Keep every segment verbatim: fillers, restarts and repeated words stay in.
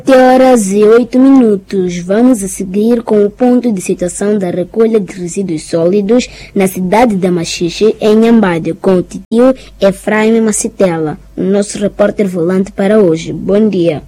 sete horas e oito minutos. Vamos a seguir com o ponto de situação da recolha de resíduos sólidos na cidade da Machixe, em Nhambade, com o titio Efraim Macitela, o nosso repórter volante para hoje. Bom dia.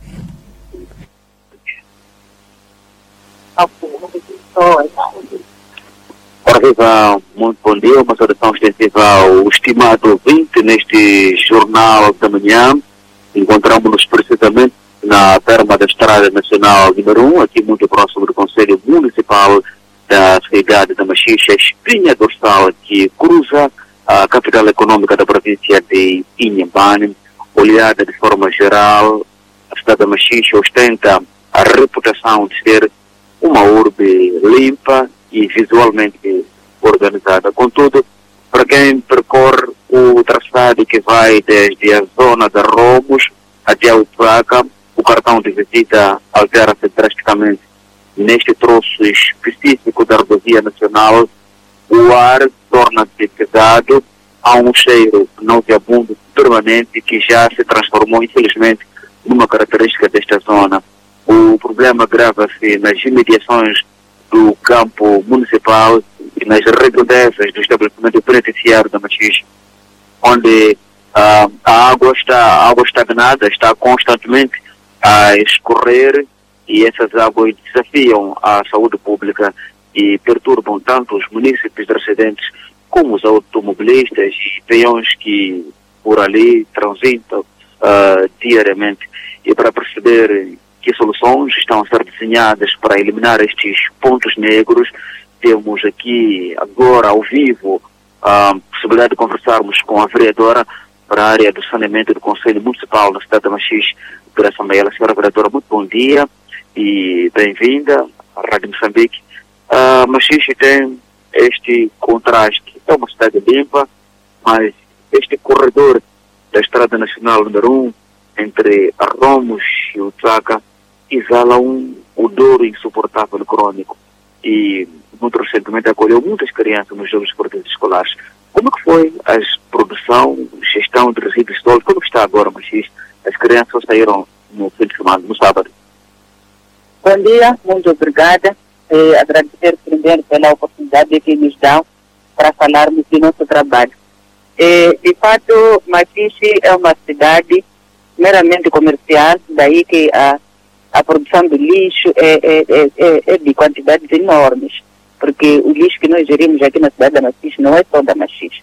Ora, muito bom dia, uma saudação extensiva ao estimado ouvinte neste Jornal da Manhã. Encontramos-nos precisamente na terma da Estrada Nacional número um, aqui muito próximo do Conselho Municipal da cidade da Machixe, a espinha dorsal que cruza a capital econômica da província de Inhambane. Olhada de forma geral, a cidade da Machixe ostenta a reputação de ser uma urbe limpa e visualmente organizada. Contudo, para quem percorre o traçado que vai desde a zona de Romos até o Tlaca, o cartão de visita altera-se drasticamente. Neste troço específico da rodovia nacional, o ar torna-se pesado, há um cheiro nauseabundo permanente que já se transformou, infelizmente, numa característica desta zona. O problema agrava-se nas imediações do campo municipal e nas redondezas do estabelecimento penitenciário da Machixe, onde uh, a água está a água estagnada, está constantemente a escorrer, e essas águas desafiam a saúde pública e perturbam tanto os munícipes residentes como os automobilistas e peões que por ali transitam uh, diariamente. E para perceber que soluções estão a ser desenhadas para eliminar estes pontos negros, temos aqui agora ao vivo a possibilidade de conversarmos com a vereadora para a área do saneamento do Conselho Municipal da cidade da Machixe, Graça Maela. Senhora vereadora, muito bom dia e bem-vinda à Rádio Moçambique. A Machixe tem este contraste, é uma cidade limpa, mas este corredor da Estrada Nacional número um, entre a Romos e o Tlaca, exala um odor insuportável crônico e muito recentemente acolheu muitas crianças nos jogos esportivos escolares. Como que foi a produção, gestão de resíduos sólidos? Como está agora, Machixe? As crianças saíram no fim de semana, no sábado. Bom dia, muito obrigada. E agradecer primeiro pela oportunidade que nos dão para falarmos do nosso trabalho. E, de fato, Machixe é uma cidade meramente comercial, daí que a, a produção de lixo é, é, é, é de quantidades enormes, porque o lixo que nós gerimos aqui na cidade da Machixe não é só da Machixe,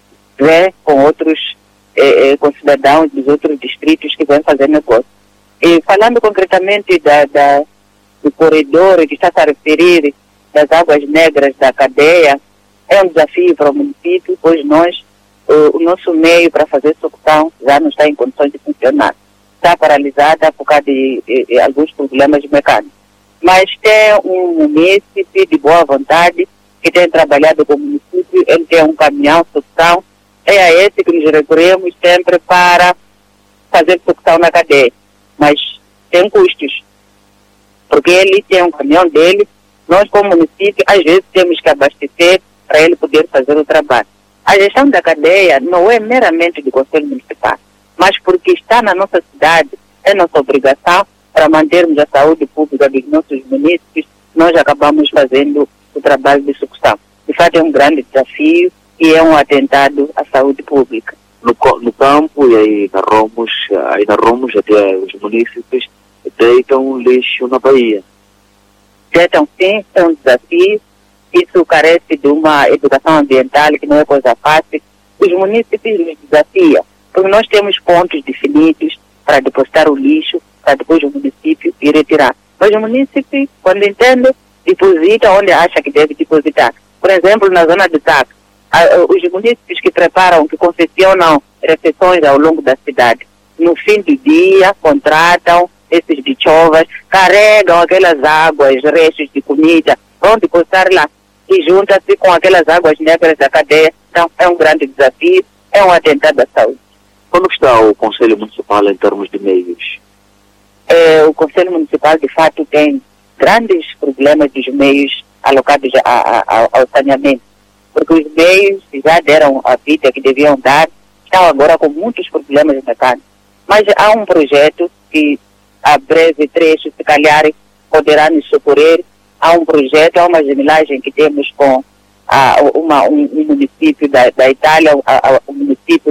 é com outros é, é, com cidadãos dos outros distritos que vêm fazer negócio. E falando concretamente da, da, do corredor que está a referir das águas negras da cadeia, é um desafio para o município, pois nós, o, o nosso meio para fazer sucção já não está em condições de funcionar. Está paralisada por causa de, de, de alguns problemas mecânicos. Mas tem um munícipe de boa vontade que tem trabalhado com o município, ele tem um caminhão sucção, é a esse que nos recorremos sempre para fazer sucção na cadeia. Mas tem custos, porque ele tem um caminhão dele, nós como município às vezes temos que abastecer para ele poder fazer o trabalho. A gestão da cadeia não é meramente do Conselho Municipal, mas porque está na nossa cidade, é nossa obrigação para mantermos a saúde pública dos nossos munícipes, nós acabamos fazendo o trabalho de sucção. De fato é um grande desafio e é um atentado à saúde pública. No, no campo e aí na Romos, aí na Romos até os munícipes deitam lixo na Bahia. Deitam sim, é um desafio. Isso carece de uma educação ambiental que não é coisa fácil. Os munícipes nos desafiam, porque nós temos pontos definidos para depositar o lixo, para depois o município ir retirar. Mas o município, quando entende, deposita onde acha que deve depositar. Por exemplo, na zona de Tlaca, os munícipes que preparam, que confeccionam refeições ao longo da cidade, no fim do dia, contratam esses bichovas, carregam aquelas águas, restos de comida, vão depositar lá e junta-se com aquelas águas negras da cadeia. Então, é um grande desafio, é um atentado à saúde. Como está o Conselho Municipal em termos de meios? É, o Conselho Municipal, de fato, tem grandes problemas dos meios alocados a, a, ao saneamento, porque os meios já deram a vida que deviam dar, estão agora com muitos problemas mecânicos. Mas há um projeto que a breve trecho, se calhar poderá nos socorrer. Há um projeto, há uma gemelagem que temos com a, uma, um, um município da, da Itália, a, a, o município